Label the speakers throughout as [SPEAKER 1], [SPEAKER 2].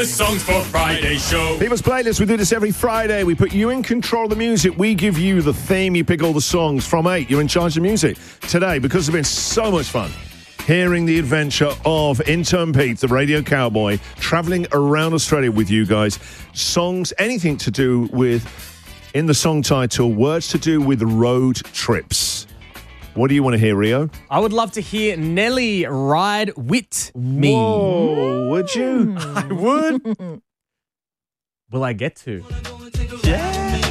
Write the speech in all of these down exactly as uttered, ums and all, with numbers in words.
[SPEAKER 1] The Songs for Friday show.
[SPEAKER 2] People's Playlist, we do this every Friday. We put you in control of the music. We give you the theme. You pick all the songs from eight. You're in charge of music. Today, because it's been so much fun, hearing the adventure of Intern Pete, the radio cowboy, travelling around Australia with you guys. Songs, anything to do with, in the song title, words to do with road trips. What do you want to hear, Rio?
[SPEAKER 3] I would love to hear Nelly Ride With Me.
[SPEAKER 2] Whoa, would you?
[SPEAKER 3] I would. Will I get to? Yeah.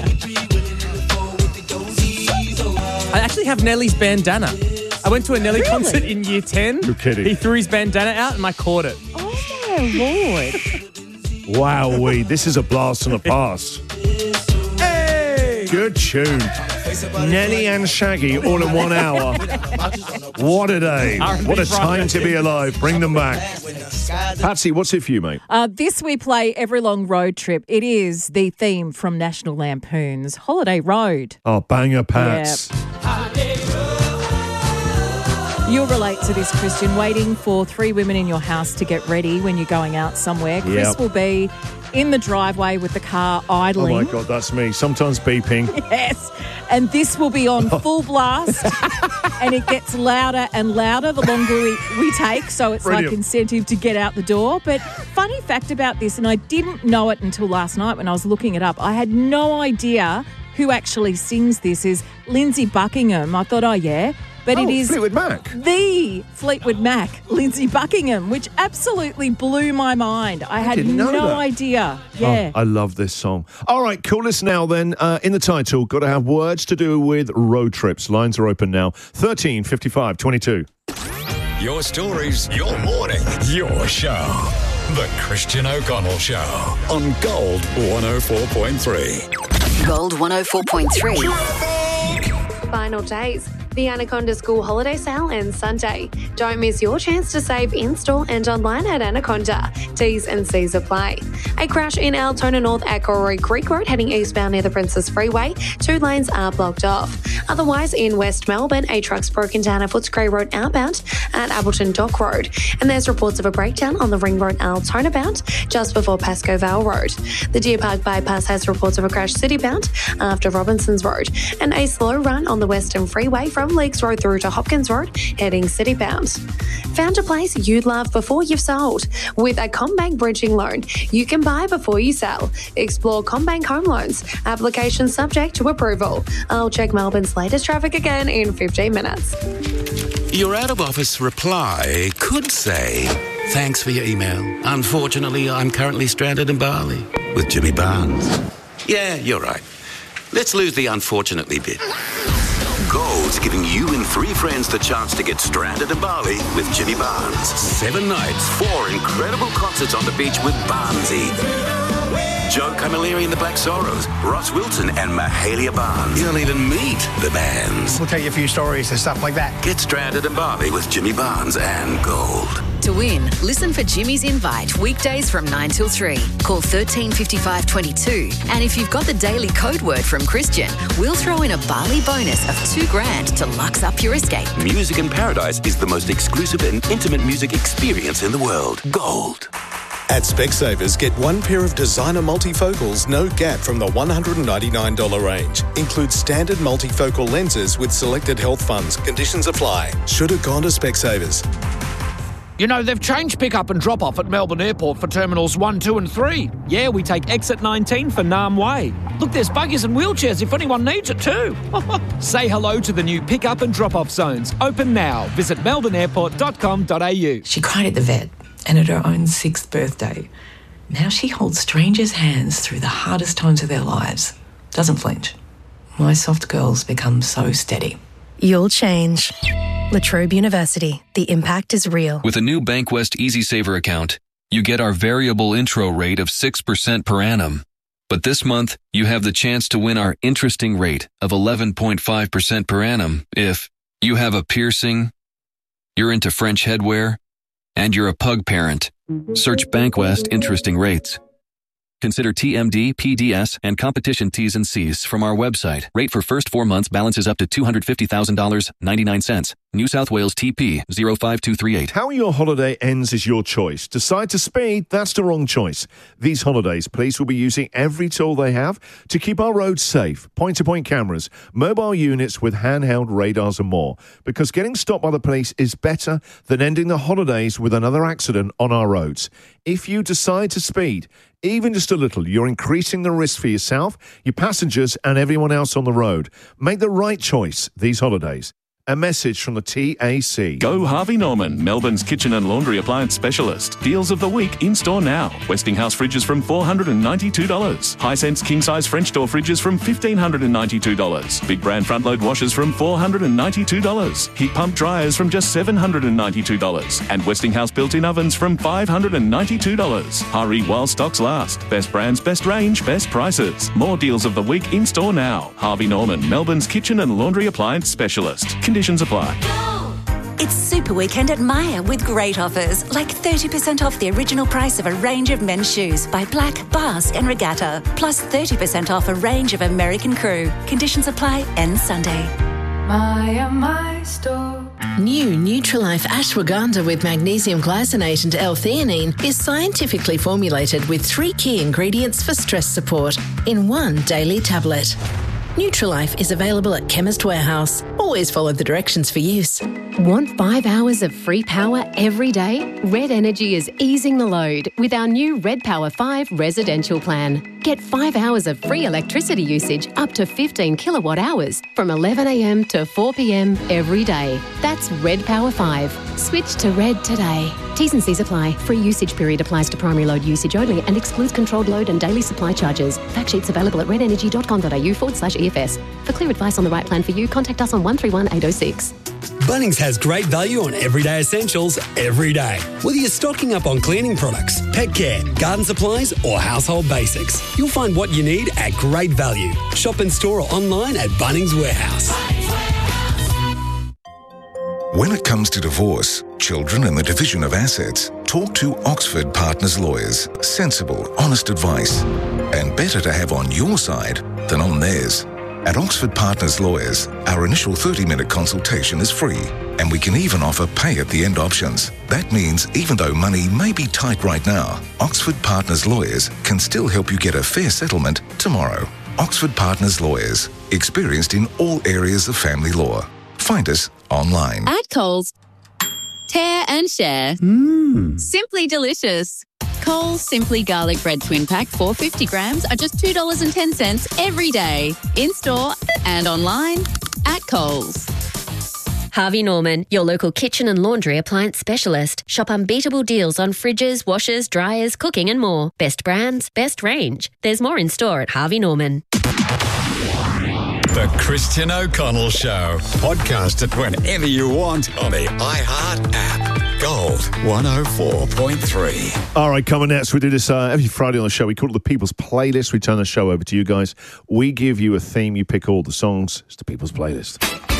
[SPEAKER 3] I actually have Nelly's bandana. I went to a Nelly
[SPEAKER 4] Really?
[SPEAKER 3] concert in year ten.
[SPEAKER 2] You're kidding.
[SPEAKER 3] He threw his bandana out and I caught it.
[SPEAKER 4] Oh, my Lord.
[SPEAKER 2] Wowee, this is a blast from the past.
[SPEAKER 3] Hey!
[SPEAKER 2] Good tune. Nelly and Shaggy all in one hour. What a day.
[SPEAKER 3] R and B
[SPEAKER 2] What a
[SPEAKER 3] Friday.
[SPEAKER 2] time to be alive. Bring them back. Patsy, what's it for you, mate?
[SPEAKER 4] Uh, this we play every long road trip. It is the theme from National Lampoon's Holiday Road.
[SPEAKER 2] Oh, banger, Pats.
[SPEAKER 4] You'll relate to this, Christian. Waiting for three women in your house to get ready when you're going out somewhere. Chris
[SPEAKER 2] Yep.
[SPEAKER 4] will be in the driveway with the car
[SPEAKER 2] Oh,
[SPEAKER 4] idling.
[SPEAKER 2] my God, that's me. Sometimes beeping.
[SPEAKER 4] Yes. And this will be on full blast. And it gets louder and louder the longer we, we take. So it's
[SPEAKER 2] Brilliant.
[SPEAKER 4] like incentive to get out the door. But funny fact about this, and I didn't know it until last night when I was looking it up. I had no idea who actually sings this is Lindsay Buckingham. I thought, oh, yeah. But
[SPEAKER 2] Oh,
[SPEAKER 4] it is
[SPEAKER 2] Fleetwood Mac.
[SPEAKER 4] the Fleetwood Mac, Lindsay Buckingham, which absolutely blew my mind. I, had
[SPEAKER 2] didn't know
[SPEAKER 4] no
[SPEAKER 2] that.
[SPEAKER 4] idea. Yeah.
[SPEAKER 2] Oh, I love this song. All right, cool. Listen now then. Uh, in the title, got to have words to do with road trips. Lines are open now. thirteen fifty-five twenty-two.
[SPEAKER 1] Your stories, your morning, your show. The Christian O'Connell Show on Gold one oh four point three.
[SPEAKER 5] Gold one oh four point three.
[SPEAKER 6] Final days. The Anaconda School Holiday Sale ends Sunday. Don't miss your chance to save in-store and online at Anaconda. T's and C's apply. A crash in Altona North at Corroy Creek Road heading eastbound near the Princess Freeway. Two lanes are blocked off. Otherwise, in West Melbourne, a truck's broken down at Footscray Road outbound at Appleton Dock Road. And there's reports of a breakdown on the Ring Road Altona bound just before Pascoe Vale Road. The Deer Park Bypass has reports of a crash city-bound after Robinson's Road. And a slow run on the Western Freeway from Leaks Road through to Hopkins Road, heading city-bound. Found a place you'd love before you've sold? With a CommBank bridging loan, you can buy before you sell. Explore CommBank Home Loans. Application subject to approval. I'll check Melbourne's latest traffic again in fifteen minutes.
[SPEAKER 7] Your out-of-office reply could say, thanks for your email. Unfortunately, I'm currently stranded in Bali with Jimmy Barnes. Yeah, you're right. Let's lose the unfortunately bit. Gold's giving you and three friends the chance to get stranded in Bali with Jimmy Barnes. Seven nights, four incredible concerts on the beach with Barnesy. Joe Camilleri and the Black Sorrows, Ross Wilson and Mahalia Barnes. You'll even meet the bands.
[SPEAKER 8] We'll tell you a few stories and stuff like that.
[SPEAKER 7] Get stranded in Bali with Jimmy Barnes and Gold.
[SPEAKER 5] To win, listen for Jimmy's Invite weekdays from nine till three. Call thirteen fifty-five twenty-two. And if you've got the daily code word from Christian, we'll throw in a Bali bonus of two grand to lux up your escape.
[SPEAKER 7] Music in Paradise is the most exclusive and intimate music experience in the world. Gold.
[SPEAKER 9] At Specsavers, get one pair of designer multifocals, no gap from the one hundred ninety-nine dollars range. Includes standard multifocal lenses with selected health funds. Conditions apply. Should have gone to Specsavers.
[SPEAKER 10] You know, they've changed pick-up and drop-off at Melbourne Airport for Terminals one, two and three. Yeah, we take exit nineteen for Nam Way. Look, there's buggies and wheelchairs if anyone needs it too. Say hello to the new pick-up and drop-off zones. Open now. Visit melbourne airport dot com dot a u.
[SPEAKER 11] She cried at the vet and at her own sixth birthday. Now she holds strangers' hands through the hardest times of their lives. Doesn't flinch. My soft girls become so steady.
[SPEAKER 12] You'll change. La Trobe University. The impact is real.
[SPEAKER 13] With a new Bankwest Easy Saver account, you get our variable intro rate of six percent per annum. But this month, you have the chance to win our interesting rate of eleven point five percent per annum if you have a piercing, you're into French headwear, and you're a pug parent. Search Bankwest Interesting Rates. Consider T M D, P D S, and competition T's and C's from our website. Rate for first four months balances up to two hundred fifty thousand dollars and ninety-nine cents. New South Wales T P zero five two three eight.
[SPEAKER 2] How your holiday ends is your choice. Decide to speed, that's the wrong choice. These holidays, police will be using every tool they have to keep our roads safe. Point-to-point cameras, mobile units with handheld radars and more. Because getting stopped by the police is better than ending the holidays with another accident on our roads. If you decide to speed, even just a little, you're increasing the risk for yourself, your passengers, and everyone else on the road. Make the right choice these holidays. A message from the T A C.
[SPEAKER 14] Go Harvey Norman, Melbourne's kitchen and laundry appliance specialist. Deals of the week in store now. Westinghouse fridges from four hundred ninety-two dollars. Hisense king-size French door fridges from one thousand five hundred ninety-two dollars. Big brand front-load washers from four hundred ninety-two dollars. Heat pump dryers from just seven hundred ninety-two dollars. And Westinghouse built-in ovens from five hundred ninety-two dollars. Hurry while stocks last. Best brands, best range, best prices. More deals of the week in store now. Harvey Norman, Melbourne's kitchen and laundry appliance specialist. Conditions apply.
[SPEAKER 15] It's Super Weekend at Myer with great offers, like thirty percent off the original price of a range of men's shoes by Black, Basque and Regatta, plus thirty percent off a range of American Crew. Conditions apply, ends Sunday.
[SPEAKER 16] Myer, my store.
[SPEAKER 17] New Nutrilife ashwagandha with magnesium glycinate and L-theanine is scientifically formulated with three key ingredients for stress support in one daily tablet. Nutrilife is available at Chemist Warehouse. Always follow the directions for use.
[SPEAKER 18] Want five hours of free power every day? Red Energy is easing the load with our new Red Power five residential plan. Get five hours of free electricity usage up to fifteen kilowatt hours from eleven a m to four p m every day. That's Red Power five. Switch to Red today. T's and C's apply. Free usage period applies to primary load usage only and excludes controlled load and daily supply charges. Fact sheets available at redenergy.com.au forward slash EFS. For clear advice on the right plan for you, contact us on one three one eight oh six.
[SPEAKER 19] Bunnings has great value on everyday essentials every day. Whether you're stocking up on cleaning products, pet care, garden supplies or household basics, you'll find what you need at great value. Shop in store or online at Bunnings Warehouse.
[SPEAKER 20] When it comes to divorce, children and the division of assets, talk to Oxford Partners Lawyers. Sensible, honest advice. And better to have on your side than on theirs. At Oxford Partners Lawyers, our initial thirty-minute consultation is free, and we can even offer pay-at-the-end options. That means even though money may be tight right now, Oxford Partners Lawyers can still help you get a fair settlement tomorrow. Oxford Partners Lawyers, experienced in all areas of family law. Find us online.
[SPEAKER 21] At Coles, tear and share.
[SPEAKER 22] Mmm.
[SPEAKER 21] Simply delicious. Coles Simply Garlic Bread Twin Pack four hundred fifty grams are just two dollars and ten cents every day. In store and online at Coles.
[SPEAKER 23] Harvey Norman, your local kitchen and laundry appliance specialist. Shop unbeatable deals on fridges, washers, dryers, cooking and more. Best brands, best range. There's more in store at Harvey Norman.
[SPEAKER 1] The Christian O'Connell Show. Podcast it whenever you want on the iHeart app. Gold one oh four point three.
[SPEAKER 2] All right, coming next, we do this uh, every Friday on the show. We call it the People's Playlist. We turn the show over to you guys. We give you a theme. You pick all the songs. It's the People's Playlist.